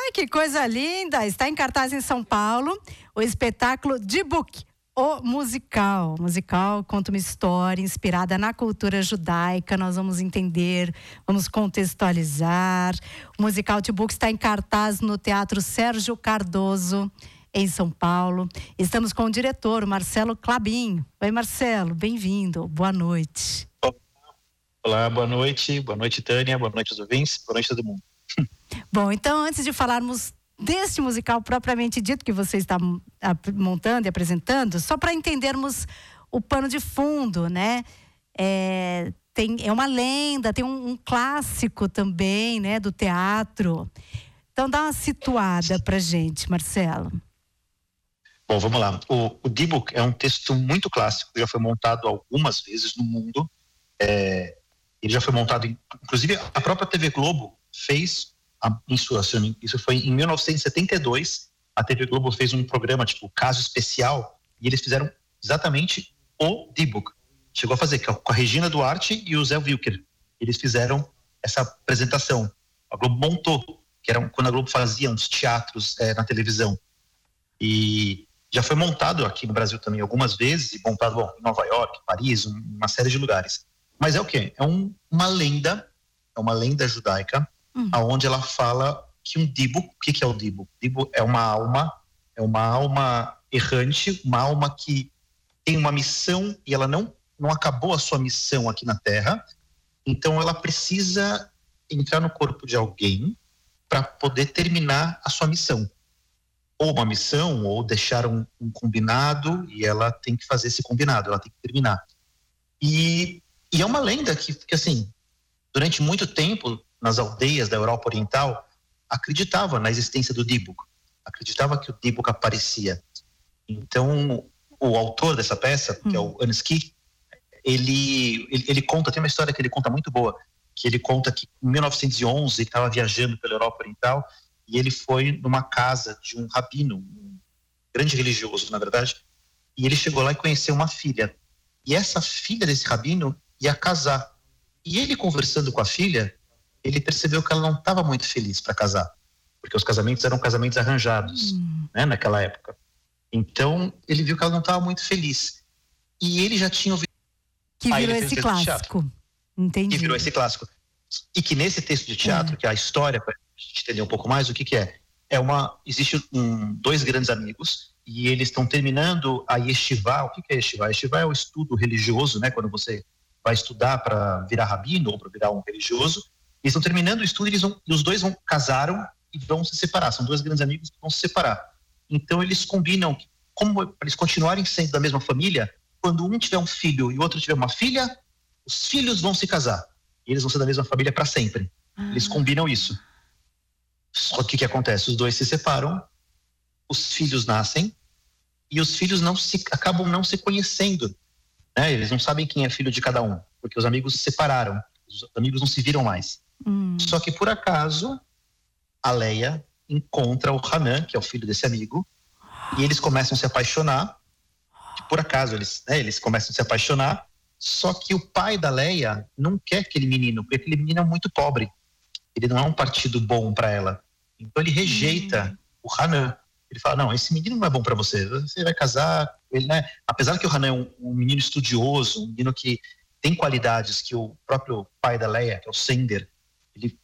Ai, que coisa linda! Está em cartaz em São Paulo o espetáculo Dybbuk, o musical. O musical conta uma história inspirada na cultura judaica. Nós vamos entender, vamos contextualizar. O musical Dybbuk está em cartaz no Teatro Sérgio Cardoso, em São Paulo. Estamos com o diretor, Marcelo Klabin. Oi, Marcelo, bem-vindo. Boa noite. Olá, boa noite. Boa noite, Tânia. Boa noite aos ouvintes. Boa noite a todo mundo. Bom, então, antes de falarmos deste musical propriamente dito que você está montando e apresentando, só para entendermos o pano de fundo, né? É uma lenda, tem um clássico também, né, do teatro. Então, dá uma situada pra gente, Marcelo. Bom, vamos lá. O Dybbuk é um texto muito clássico, já foi montado algumas vezes no mundo. Ele já foi montado, inclusive a própria TV Globo fez isso foi em 1972. A TV Globo fez um programa tipo Caso Especial e eles fizeram exatamente o Dybbuk. Chegou a fazer com a Regina Duarte e o Zé Wilker. Eles fizeram essa apresentação. A Globo montou, que era quando a Globo fazia uns teatros na televisão. E já foi montado aqui no Brasil também algumas vezes, e montado em Nova York, Paris, uma série de lugares. Mas é o quê? É uma lenda judaica, onde ela fala que um Dybbuk, o que é o Dybbuk? Dybbuk é uma alma errante, uma alma que tem uma missão e ela não acabou a sua missão aqui na Terra, então ela precisa entrar no corpo de alguém para poder terminar a sua missão. Ou uma missão, ou deixar um combinado, e ela tem que fazer esse combinado, ela tem que terminar. E é uma lenda que assim, durante muito tempo, nas aldeias da Europa Oriental, acreditava na existência do Dybbuk, acreditava que o Dybbuk aparecia. Então, o autor dessa peça, que é o Ansky, ele conta, tem uma história que ele conta muito boa, que ele conta que em 1911 ele estava viajando pela Europa Oriental e ele foi numa casa de um rabino, um grande religioso, na verdade, e ele chegou lá e conheceu uma filha. E essa filha desse rabino ia casar. E ele, conversando com a filha, ele percebeu que ela não estava muito feliz para casar, porque os casamentos eram casamentos arranjados, né, naquela época. Então, ele viu que ela não estava muito feliz. E ele já tinha ouvido... Que virou esse clássico. Entendi. Que virou esse clássico. E que nesse texto de teatro, que é a história, para a gente entender um pouco mais o que é, existe dois grandes amigos, e eles estão terminando a yeshivá. O que é yeshivá? A yeshivá é o estudo religioso, né, quando você vai estudar para virar rabino ou para virar um religioso. Eles estão terminando o estudo e os dois casaram e vão se separar. São dois grandes amigos que vão se separar. Então eles combinam que, como eles continuarem sendo da mesma família, quando um tiver um filho e o outro tiver uma filha, os filhos vão se casar. E eles vão ser da mesma família para sempre. Eles combinam isso. Só que o que acontece? Os dois se separam, os filhos nascem e os filhos acabam não se conhecendo, né? Eles não sabem quem é filho de cada um, porque os amigos se separaram, os amigos não se viram mais. Só que por acaso a Leia encontra o Hanan, que é o filho desse amigo, e eles começam a se apaixonar. Por acaso eles começam a se apaixonar, só que o pai da Leia não quer aquele menino, porque aquele menino é muito pobre, ele não é um partido bom para ela, então ele rejeita o Hanan. Ele fala, não, esse menino não é bom para você vai casar ele, né? Apesar que o Hanan é um menino estudioso, um menino que tem qualidades que o próprio pai da Leia, que é o Sender, ele